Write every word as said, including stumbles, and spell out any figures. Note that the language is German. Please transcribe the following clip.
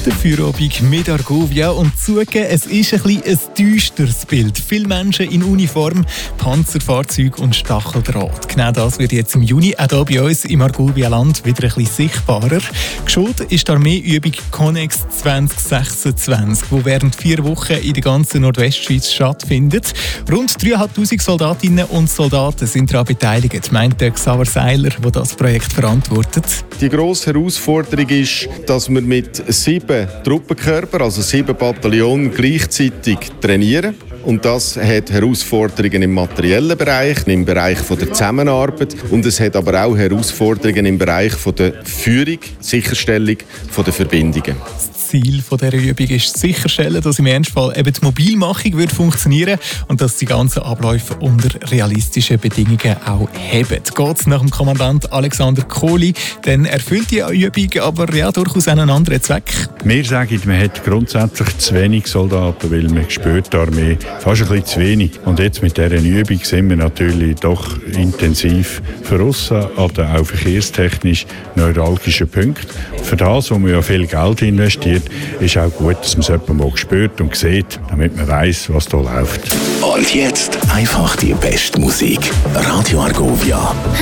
Der Feierabend mit Argovia und zugeben, es ist ein bisschen ein düsteres Bild. Viele Menschen in Uniform, Panzerfahrzeuge und Stacheldraht. Genau das wird jetzt im Juni auch hier bei uns im Argovia-Land wieder ein bisschen sichtbarer. Geschult ist die Armeeübung Connex zwanzig sechsundzwanzig, die während vier Wochen in der ganzen Nordwestschweiz stattfindet. Rund dreitausendfünfhundert Soldatinnen und Soldaten sind daran beteiligt, meint der Xaver Seiler, der das Projekt verantwortet. Die grosse Herausforderung ist, dass wir mit sieben Truppenkörpern, also sieben Bataillonen, gleichzeitig trainieren. Und das hat Herausforderungen im materiellen Bereich, im Bereich der Zusammenarbeit. Und es hat aber auch Herausforderungen im Bereich der Führung, Sicherstellung der Verbindungen. Das Ziel dieser Übung ist sicherstellen, dass im Ernstfall eben die Mobilmachung wird funktionieren und dass die ganzen Abläufe unter realistischen Bedingungen auch heben. Geht es nach dem Kommandant Alexander Kohli, dann erfüllt die Übung aber ja durchaus einen anderen Zweck. Wir sagen, man hat grundsätzlich zu wenig Soldaten, weil man spürt die Armee fast ein bisschen zu wenig. Und jetzt mit dieser Übung sind wir natürlich doch intensiv verrissen an den auch verkehrstechnisch neuralgischen Punkten. Für das, wo man ja viel Geld investiert, ist auch gut, dass man es jemandem mal spürt und sieht, damit man weiss, was da läuft. Und jetzt einfach die beste Musik. Radio Argovia.